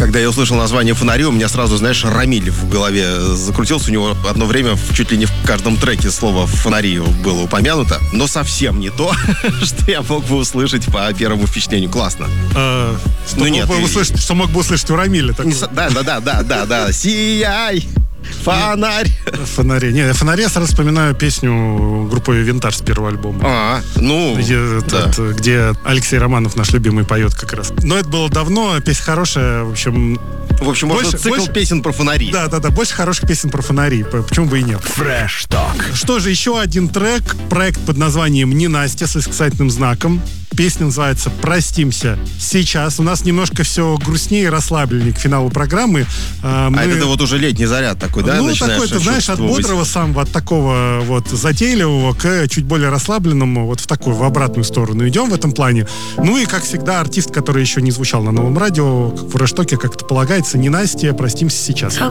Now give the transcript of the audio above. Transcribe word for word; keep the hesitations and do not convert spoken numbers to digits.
Когда я услышал название «Фонари», у меня сразу, знаешь, Рамиль в голове закрутился. У него одно время чуть ли не в каждом треке слово «фонари» было упомянуто. Но совсем не то, что я мог бы услышать по первому впечатлению. Классно. А, что, Ну мог нет, бы и- услышать, что мог бы услышать у Рамиля такое? Не со- Да, да, да, да, да, да. Сияй, фонарь. Фонари. Не, фонари я сразу вспоминаю песню группы «Винтаж» с первого альбома. А, ну, Где, да. этот, где Алексей Романов, наш любимый, поет как раз. Но это было давно, песня хорошая, в общем... В общем, может, больше- цикл больше- песен про фонари. Да-да-да, больше хороших песен про фонари, п- почему бы и нет. Fresh Talk. Что же, еще один трек, проект под названием «Не Настя» с восклицательным знаком. Песня называется «Простимся сейчас». У нас немножко все грустнее и расслабленнее к финалу программы. А, мы- А это вот уже летний заряд такой, да? ну, начинаешь такой, ты знаешь, от чувствовать? бодрого самого, от такого вот затейливого к чуть более расслабленному, вот в такую, в обратную сторону идем в этом плане. Ну и, как всегда, артист, который еще не звучал на новом радио, в Фрештоке, как это полагается, «Не Настя», «Простимся сейчас».